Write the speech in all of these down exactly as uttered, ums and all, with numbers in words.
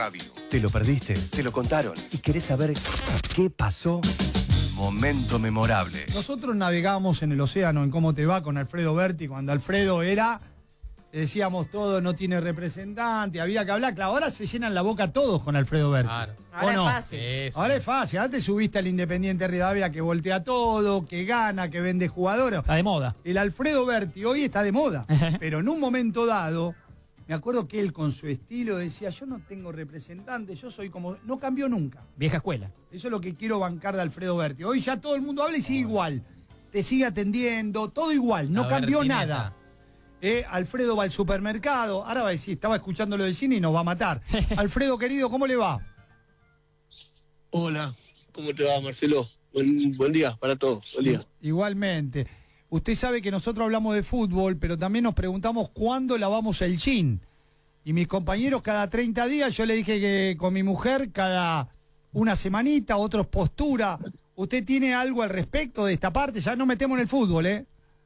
radio. ¿Te lo perdiste? ¿Te lo contaron? ¿Y querés saber qué pasó? Momento memorable. Nosotros navegamos en el océano, en Cómo te va, con Alfredo Berti, cuando Alfredo era, decíamos todo, no tiene representante, había que hablar. Claro, ahora se llenan la boca todos con Alfredo Berti. Claro. Ahora no? es fácil. Sí, sí. Ahora es fácil. Antes subiste al Independiente Rivadavia que voltea todo, que gana, que vende jugadores. Está de moda. El Alfredo Berti hoy está de moda, pero en un momento dado, me acuerdo que él con su estilo decía, yo no tengo representante, yo soy como... No cambió nunca. Vieja escuela. Eso es lo que quiero bancar de Alfredo Berti. Hoy ya todo el mundo habla y sigue igual. Te sigue atendiendo, todo igual, no La cambió Bertineta. nada. Eh, Alfredo va al supermercado, ahora va a decir, estaba escuchando lo de cine y nos va a matar. Alfredo, querido, ¿cómo le va? Hola, ¿cómo te va, Marcelo? Buen, buen día para todos. Buen día. Igualmente. Usted sabe que nosotros hablamos de fútbol, pero también nos preguntamos cuándo lavamos el jean. Y mis compañeros cada treinta días, yo le dije que con mi mujer cada una semanita, otros postura. ¿Usted tiene algo al respecto de esta parte? Ya no metemos en el fútbol, ¿eh?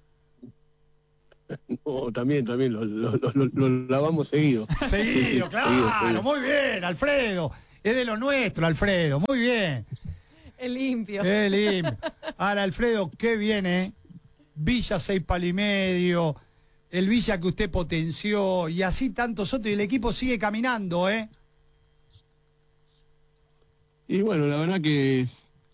No, también, también, lo, lo, lo, lo- lo lavamos seguido. Seguido, Sí, sí, claro, seguido, seguido. muy bien, Alfredo. Es de lo nuestro, Alfredo, muy bien. Es limpio. Qué limpio. Ahora, Alfredo, qué bien, ¿eh? Villa seis palo y medio, el Villa que usted potenció, y así tantos otros, y el equipo sigue caminando, ¿eh? Y bueno, la verdad que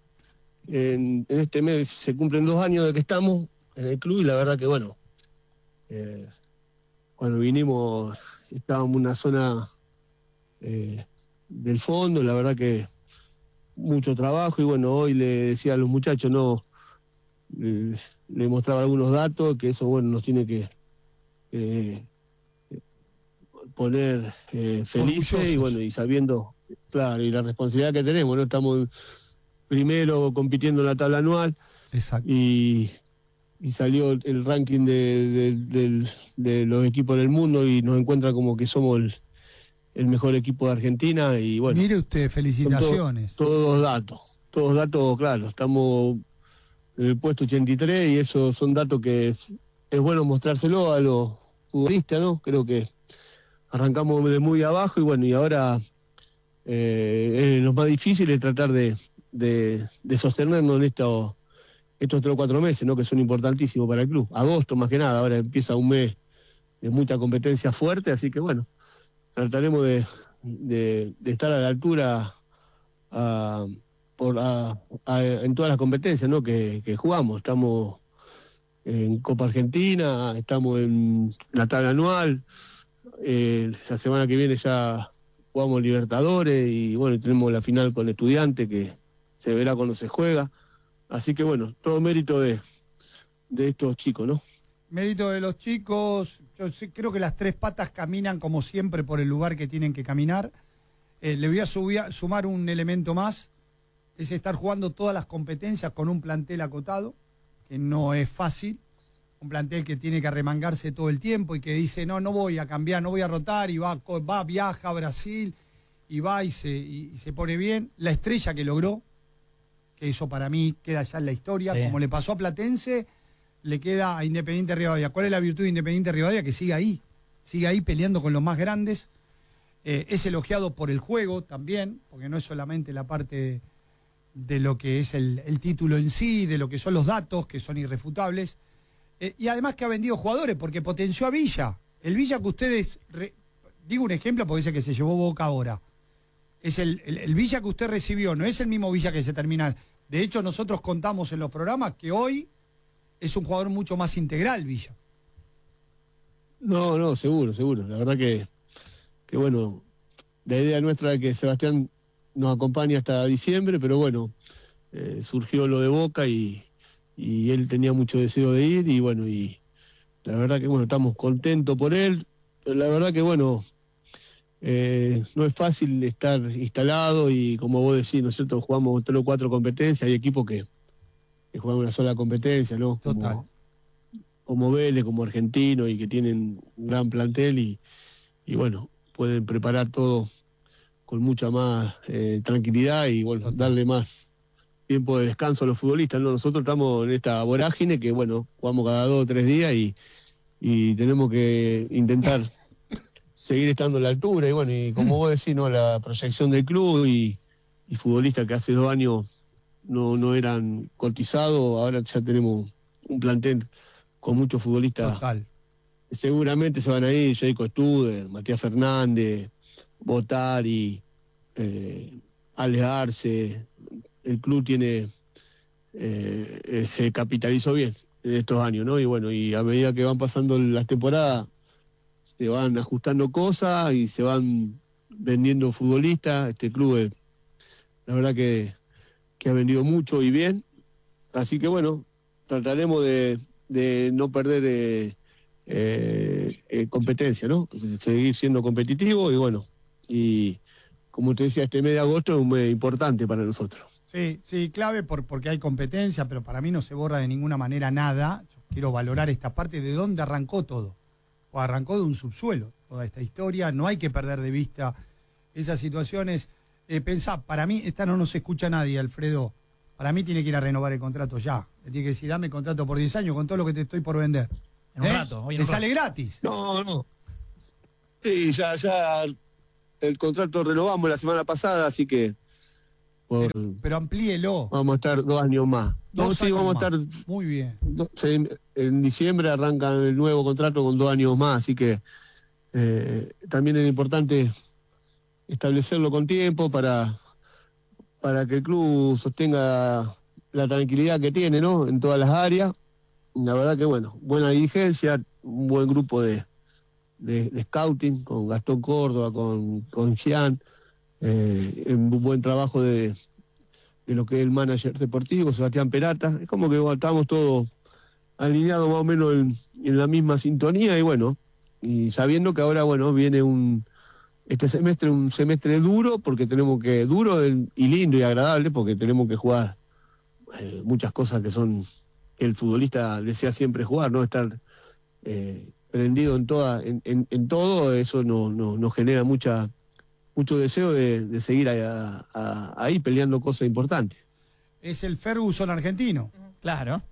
en, en este mes se cumplen dos años de que estamos en el club y la verdad que bueno, eh, cuando vinimos estábamos en una zona eh, del fondo, la verdad que mucho trabajo y bueno, hoy le decía a los muchachos, no, le, le mostraba algunos datos, que eso bueno nos tiene que eh, poner eh, felices Orgullosos. y bueno, y sabiendo, claro, y la responsabilidad que tenemos, ¿no? Estamos primero compitiendo en la tabla anual Exacto. y, y salió el ranking de, de, del- de los equipos del mundo y nos encuentra como que somos el, el mejor equipo de Argentina y bueno, Mire usted, felicitaciones. todos datos, todos datos, claro, estamos en el puesto ochenta y tres y esos son datos que es, es bueno mostrárselo a los futbolistas, ¿no? Creo que arrancamos de muy abajo y bueno, y ahora eh, eh, lo más difícil es tratar de, de, de sostenernos en estos, estos tres o cuatro meses, ¿no? Que son importantísimos para el club. Agosto más que nada, ahora empieza un mes de mucha competencia fuerte, así que bueno, trataremos de, de, de estar a la altura a, por, a, a- en todas las competencias, ¿no? que, que jugamos. Estamos en Copa Argentina, estamos en la tabla anual, eh, la semana que viene ya jugamos Libertadores y bueno, tenemos la final con Estudiantes que se verá cuando se juega. Así que bueno, todo mérito de, de estos chicos, ¿no? Mérito de los chicos, yo sé- creo que las tres patas caminan como siempre por el lugar que tienen que caminar. Eh, le voy a subir- sumar un elemento más, es estar jugando todas las competencias con un plantel acotado, que no es fácil, un plantel que tiene que arremangarse todo el tiempo y que dice, no, no voy a cambiar, no voy a rotar, y va, co- va viaja a Brasil, y va y se, y- y se pone bien. La estrella que logró, que eso para mí queda ya en la historia, Sí. como le pasó a Platense, le queda a Independiente Rivadavia. ¿Cuál es la virtud de Independiente Rivadavia? Que sigue ahí, sigue ahí peleando con los más grandes. Eh, es elogiado por el juego también, porque no es solamente la parte de lo que es el, el título en sí, de lo que son los datos, que son irrefutables. Eh, y además que ha vendido jugadores, porque potenció a Villa. El Villa que ustedes, re- digo un ejemplo porque dice que se llevó Boca ahora. Es el, el- el Villa que usted recibió, no es el mismo Villa que se termina. De hecho, nosotros contamos en los programas que hoy es un jugador mucho más integral, Villa. No, no, seguro, seguro. La verdad que, que bueno, la idea nuestra es que Sebastián nos acompañe hasta diciembre, pero bueno, eh, surgió lo de Boca y, y él tenía mucho deseo de ir y bueno, y la verdad que bueno, estamos contentos por él. La verdad que bueno, eh, no es fácil estar instalado y como vos decís, nosotros jugamos tres o cuatro competencias, hay equipos que, que juegan una sola competencia, ¿no? Como- Total. como Vélez, como Argentino y que tienen un gran plantel y, y bueno, pueden preparar todo con mucha más eh, tranquilidad y bueno, Total. darle más tiempo de descanso a los futbolistas, ¿no? Nosotros estamos en esta vorágine que bueno, jugamos cada dos o tres días y, y tenemos que intentar seguir estando a la altura, y bueno, y como vos decís, ¿no? La proyección del club y, y futbolistas que hace dos años no, no eran cotizados, ahora ya tenemos un plantel con muchos futbolistas. Total. Seguramente se van a ir, Jacob Studer, Matías Fernández, Botari, eh, Alex Arce. El club tiene eh, se capitalizó bien en estos años, ¿no? Y bueno, y a medida que van pasando las temporadas, se van ajustando cosas y se van vendiendo futbolistas. Este club, es, la verdad que, que ha vendido mucho y bien. Así que bueno, trataremos de, de no perder eh, eh, eh, competencia, ¿no? Seguir siendo competitivo y bueno, y como te decía, este mes de agosto es un mes importante para nosotros. Sí, sí, clave por, porque hay competencia, pero para mí no se borra de ninguna manera nada. Yo quiero valorar esta parte de dónde arrancó todo. O arrancó de un subsuelo toda esta historia, no hay que perder de vista esas situaciones. Eh, pensá, para mí, esta no nos escucha nadie, Alfredo. Para mí tiene que ir a renovar el contrato ya. Le tiene que decir, dame contrato por diez años con todo lo que te estoy por vender. En un ¿Eh? rato, hoy en Le un sale rato. gratis. No, no. Sí, ya, ya el contrato renovamos la semana pasada, así que por, Pero, pero amplíelo. vamos a estar dos años más. Dos No, sí, años vamos más. a estar. Muy bien. do- se- en diciembre arranca el nuevo contrato con dos años más, así que eh, también es importante establecerlo con tiempo para, para que el club sostenga la tranquilidad que tiene, ¿no? En todas las áreas. La verdad que bueno, buena dirigencia, un buen grupo de, de, de scouting, con Gastón Córdoba, con, con Gian, eh, un buen trabajo de, de lo que es el manager deportivo, Sebastián Perata. Es como que bueno, estamos todos alineados más o menos en, en la misma sintonía y bueno, y sabiendo que ahora bueno, viene un este semestre un semestre duro, porque tenemos que, duro y lindo y agradable, porque tenemos que jugar eh, muchas cosas que son que el futbolista desea siempre jugar, ¿no? Estar eh, prendido en toda, en, en, en todo, eso nos no, nos genera mucha mucho deseo de, de seguir a, a, ahí peleando cosas importantes. Es el Ferguson argentino. Claro.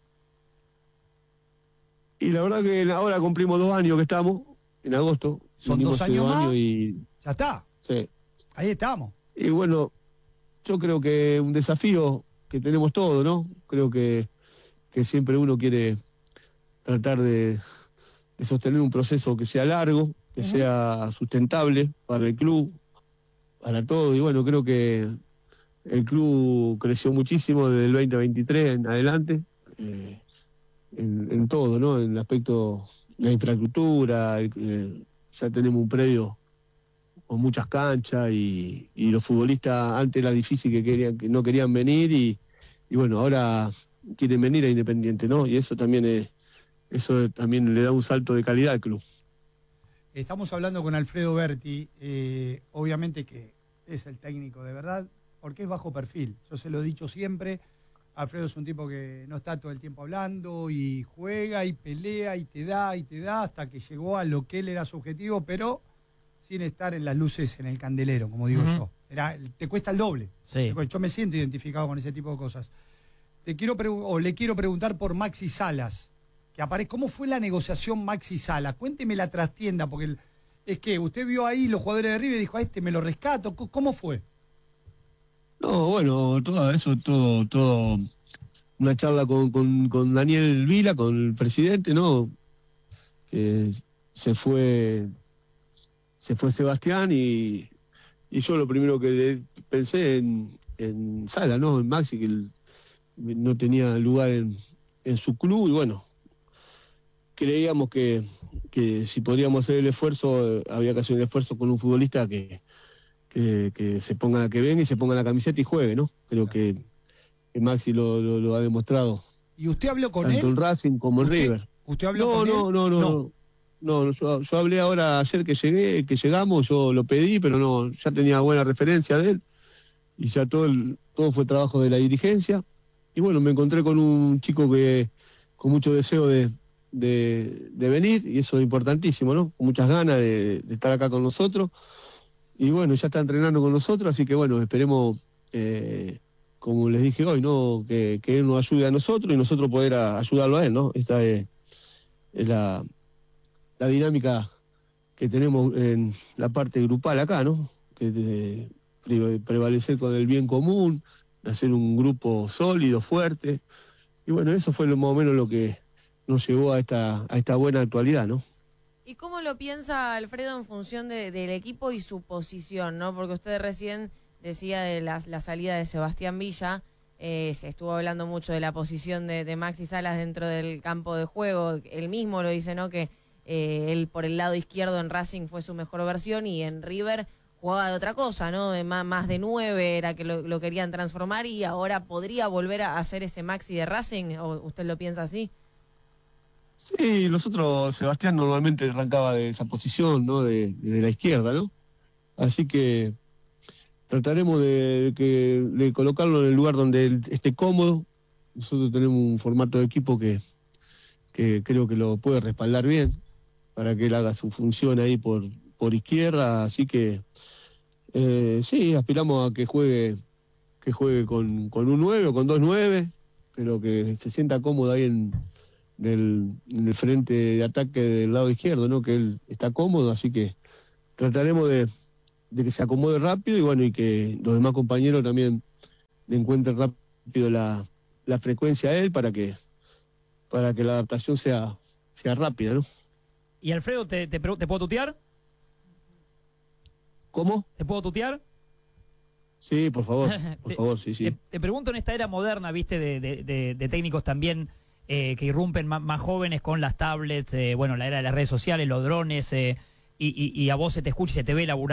Y la verdad que ahora cumplimos dos años que estamos, en agosto. Son Vinimos dos hace años más. y, Ya está. sí. Ahí estamos. Y bueno, yo creo que un desafío que tenemos todos, ¿no? Creo que, que siempre uno quiere tratar de, de sostener un proceso que sea largo, que Ujú. sea sustentable para el club, para todo. Y bueno, creo que el club creció muchísimo desde el veinte veintitrés en adelante, eh, en, en todo, ¿no? En el aspecto de la infraestructura, el- eh, ya tenemos un predio con muchas canchas y, y los futbolistas antes era difícil que querían que no querían venir y, y bueno, ahora quieren venir a Independiente, ¿no? Y eso también es, eso también le da un salto de calidad al club. Estamos hablando con Alfredo Berti, eh, obviamente que es el técnico de verdad, porque es bajo perfil. Yo se lo he dicho siempre, Alfredo es un tipo que no está todo el tiempo hablando y juega y pelea y te da y te da hasta que llegó a lo que él era su objetivo, pero sin estar en las luces en el candelero, como digo Ujú. yo. Era, te cuesta el doble. Sí. Yo me siento identificado con ese tipo de cosas. Te quiero pregu- o le quiero preguntar por Maxi Salas, que aparece. ¿Cómo fue la negociación Maxi Salas? Cuénteme la trastienda, porque el- es que usted vio ahí los jugadores de River y dijo, a este me lo rescato. C- ¿Cómo fue? No, bueno, todo eso, todo, todo, una charla con, con, con Daniel Vila, con el presidente, ¿no? Que se fue, se fue Sebastián y, y yo lo primero que le pensé en, en Sala, ¿no? En Maxi, que él no tenía lugar en, en su club y bueno, creíamos que, que si podríamos hacer el esfuerzo, eh, había que hacer el esfuerzo con un futbolista que, que, que se ponga, que venga y se ponga la camiseta y juegue, ¿no? Creo que, que Maxi lo, lo, lo ha demostrado, ¿Y usted habló con tanto él? en Racing como en ¿Usted, River. ¿Usted habló No, con no, él? no, no, no. No, yo, yo hablé ahora ayer que llegué, que llegamos, yo lo pedí, pero no, ya tenía buena referencia de él y ya todo el, todo fue trabajo de la dirigencia. Y bueno, me encontré con un chico que con mucho deseo de, de, de venir, y eso es importantísimo, ¿no? Con muchas ganas de, de estar acá con nosotros. Y bueno, ya está entrenando con nosotros, así que bueno, esperemos, eh, como les dije hoy, ¿no? Que, que él nos ayude a nosotros y nosotros poder a- ayudarlo a él, ¿no? Esta es, es la, la dinámica que tenemos en la parte grupal acá, ¿no? Que de, de prevalecer con el bien común, de hacer un grupo sólido, fuerte. Y bueno, eso fue lo, más o menos lo que nos llevó a esta, a esta buena actualidad, ¿no? ¿Y cómo lo piensa Alfredo en función de, del equipo y su posición, ¿no? Porque usted recién decía de la, la salida de Sebastián Villa, eh, se estuvo hablando mucho de la posición de, de Maxi Salas dentro del campo de juego. Él mismo lo dice, ¿no? Que eh, él por el lado izquierdo en Racing fue su mejor versión y en River jugaba de otra cosa, ¿no? De más, más de nueve era que lo, lo querían transformar y ahora podría volver a hacer ese Maxi de Racing, ¿o usted lo piensa así? Sí, nosotros, Sebastián normalmente arrancaba de esa posición, ¿no? De, de la izquierda, ¿no? Así que trataremos de, que, de colocarlo en el lugar donde él esté cómodo. Nosotros tenemos un formato de equipo que, que creo que lo puede respaldar bien para que él haga su función ahí por, por izquierda, así que eh, sí, aspiramos a que juegue que juegue con, con un nueve o con dos nueve, pero que se sienta cómodo ahí en Del, en el frente de ataque del lado izquierdo, ¿no? Que él está cómodo, así que trataremos de, de que se acomode rápido y bueno, y que los demás compañeros también le encuentren rápido la, la frecuencia a él para que para que la adaptación sea, sea rápida, ¿no? Y Alfredo, ¿te, te, te puedo tutear? ¿Cómo? ¿Te puedo tutear? Sí, por favor, por te, favor, sí, sí. Te, te pregunto en esta era moderna, viste, de, de, de, de técnicos también Eh, que irrumpen más, más jóvenes con las tablets, eh, bueno, la era de las redes sociales, los drones, eh, y, y, y a vos se te escucha y se te ve laburar